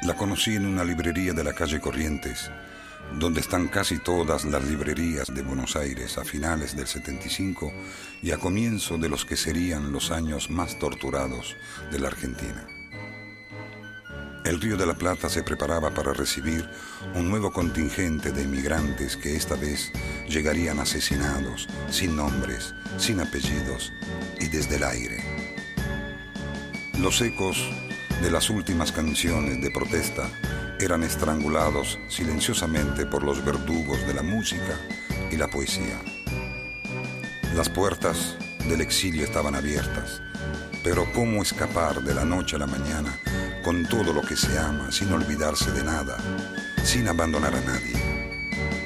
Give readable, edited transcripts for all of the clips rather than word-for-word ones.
La conocí en una librería de la calle Corrientes, donde están casi todas las librerías de Buenos Aires a finales del 75 y a comienzo de los que serían los años más torturados de la Argentina. El Río de la Plata se preparaba para recibir un nuevo contingente de inmigrantes que esta vez llegarían asesinados, sin nombres, sin apellidos y desde el aire. Los ecos de las últimas canciones de protesta eran estrangulados silenciosamente por los verdugos de la música y la poesía. Las puertas del exilio estaban abiertas, pero ¿cómo escapar de la noche a la mañana con todo lo que se ama, sin olvidarse de nada, sin abandonar a nadie?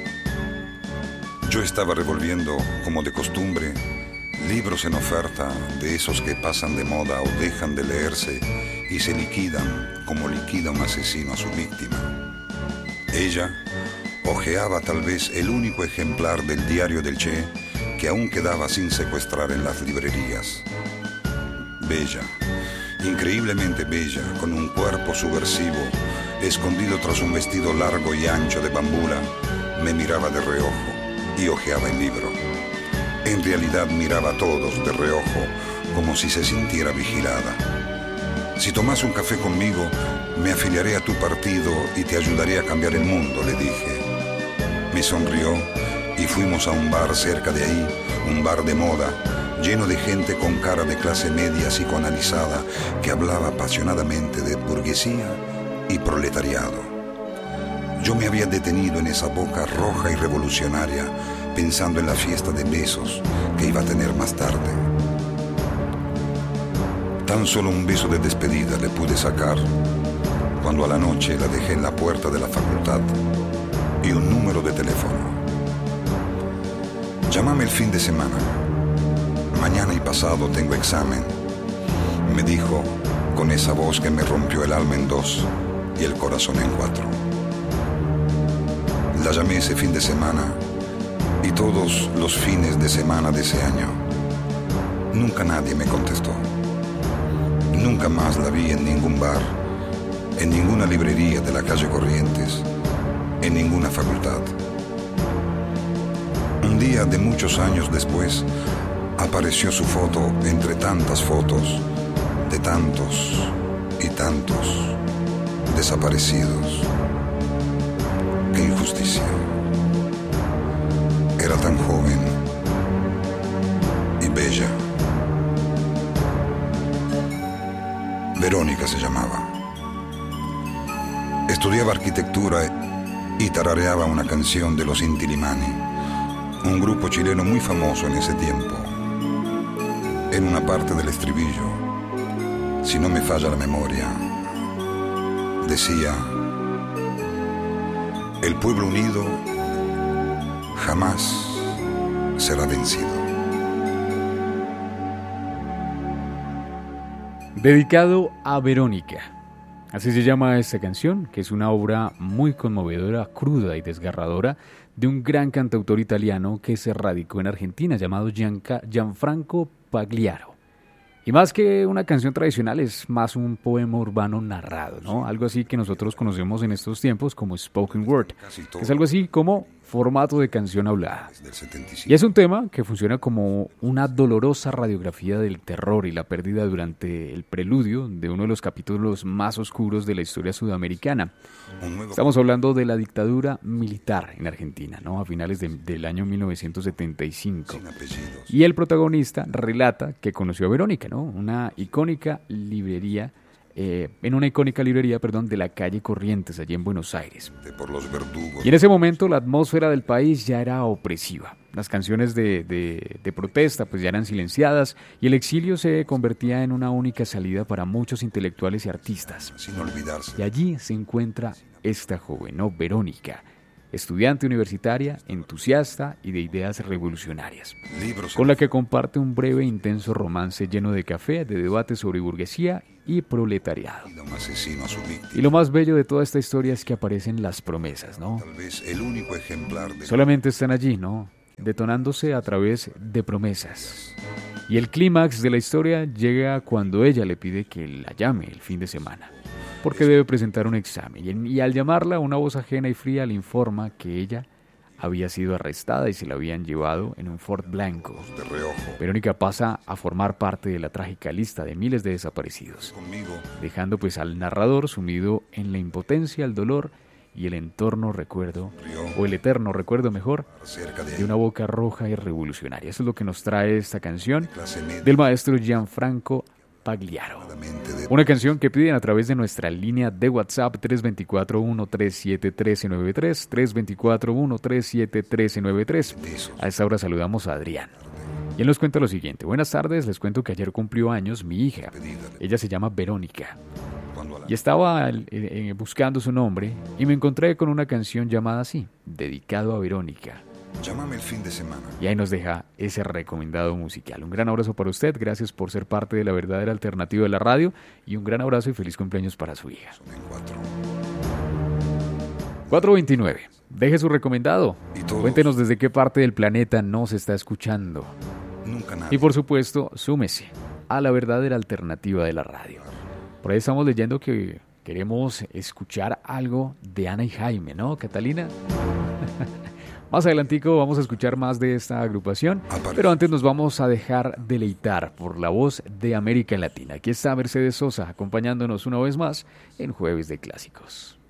Yo estaba revolviendo, como de costumbre, libros en oferta de esos que pasan de moda o dejan de leerse y se liquidan como liquida un asesino a su víctima. Ella hojeaba tal vez el único ejemplar del diario del Che que aún quedaba sin secuestrar en las librerías. Bella, increíblemente bella, con un cuerpo subversivo, escondido tras un vestido largo y ancho de bambula, me miraba de reojo y hojeaba el libro. En realidad miraba a todos de reojo, como si se sintiera vigilada. Si tomás un café conmigo, me afiliaré a tu partido y te ayudaré a cambiar el mundo, le dije. Me sonrió y fuimos a un bar cerca de ahí, un bar de moda, lleno de gente con cara de clase media psicoanalizada que hablaba apasionadamente de burguesía y proletariado. Yo me había detenido en esa boca roja y revolucionaria, pensando en la fiesta de besos que iba a tener más tarde. Tan solo un beso de despedida le pude sacar cuando a la noche la dejé en la puerta de la facultad y un número de teléfono. Llámame el fin de semana. Mañana y pasado tengo examen, me dijo con esa voz que me rompió el alma en dos y el corazón en cuatro. La llamé ese fin de semana y todos los fines de semana de ese año. Nunca nadie me contestó. Nunca más la vi en ningún bar, en ninguna librería de la calle Corrientes, en ninguna facultad. Un día de muchos años después, apareció su foto entre tantas fotos de tantos y tantos desaparecidos. ¡Qué injusticia! Era tan joven y bella. Verónica se llamaba. Estudiaba arquitectura y tarareaba una canción de los Inti Illimani, un grupo chileno muy famoso en ese tiempo. En una parte del estribillo, si no me falla la memoria, decía: el pueblo unido jamás será vencido. Dedicado a Verónica. Así se llama esta canción, que es una obra muy conmovedora, cruda y desgarradora de un gran cantautor italiano que se radicó en Argentina llamado Gianfranco Pagliaro. Y más que una canción tradicional, es más un poema urbano narrado, ¿no? Algo así que nosotros conocemos en estos tiempos como spoken word, que es algo así como formato de canción hablada. Y es un tema que funciona como una dolorosa radiografía del terror y la pérdida durante el preludio de uno de los capítulos más oscuros de la historia sudamericana. Estamos hablando de la dictadura militar en Argentina, ¿no? A finales del año 1975. Y el protagonista relata que conoció a Verónica, ¿no? En una icónica librería de la calle Corrientes, allí en Buenos Aires. Y en ese momento la atmósfera del país ya era opresiva. Las canciones de protesta pues ya eran silenciadas y el exilio se convertía en una única salida para muchos intelectuales y artistas. Y allí se encuentra esta joven, ¿no? Verónica, estudiante universitaria, entusiasta y de ideas revolucionarias, con la que comparte un breve e intenso romance lleno de café, de debates sobre burguesía y proletariado. Y lo más bello de toda esta historia es que aparecen las promesas, ¿no? Solamente están allí, ¿no? Detonándose a través de promesas. Y el clímax de la historia llega cuando ella le pide que la llame el fin de semana, porque debe presentar un examen. Y al llamarla, una voz ajena y fría le informa que ella había sido arrestada y se la habían llevado en un Ford blanco. De reojo. Verónica pasa a formar parte de la trágica lista de miles de desaparecidos, dejando pues al narrador sumido en la impotencia, el dolor y el eterno recuerdo mejor, de una boca roja y revolucionaria. Eso es lo que nos trae esta canción del maestro Gianfranco Pagliaro. Una canción que piden a través de nuestra línea de WhatsApp 324-137-1393, 324-137-1393. A esta hora saludamos a Adrián. Y él nos cuenta lo siguiente: buenas tardes, les cuento que ayer cumplió años mi hija. Ella se llama Verónica. Y estaba buscando su nombre y me encontré con una canción llamada así, dedicado a Verónica. Llámame el fin de semana. Y ahí nos deja ese recomendado musical. Un gran abrazo para usted, gracias por ser parte de la verdadera alternativa de la radio y un gran abrazo y feliz cumpleaños para su hija. 429. Deje su recomendado. Cuéntenos desde qué parte del planeta nos está escuchando. Y por supuesto, súmese a la verdadera alternativa de la radio. Por ahí estamos leyendo que queremos escuchar algo de Ana y Jaime, ¿no, Catalina? Más adelantico vamos a escuchar más de esta agrupación, pero antes nos vamos a dejar deleitar por la voz de América Latina. Aquí está Mercedes Sosa acompañándonos una vez más en Jueves de Clásicos.